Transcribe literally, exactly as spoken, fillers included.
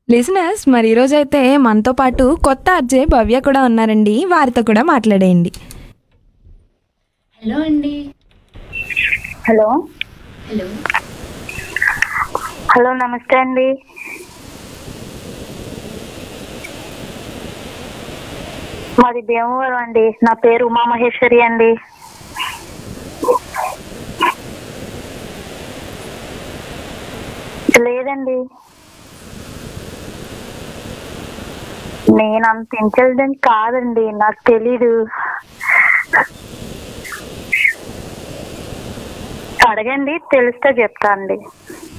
Listeners, మరి ఈరోజు అయితే మనతో పాటు కొత్త అర్జే భవ్య కూడా ఉన్నారండి. వారితో కూడా మాట్లాడేయండి. హలో అండి. హలో హలో హలో నమస్తే అండి. మాది భీమవరం అండి. నా పేరు ఉమామహేశ్వరి అండి. లేదండి, నేను అంత ఇంటెలిజెంట్ కాదండి, నాకు తెలీదు. అడగండి, తెలిస్తే చెప్తా అండి.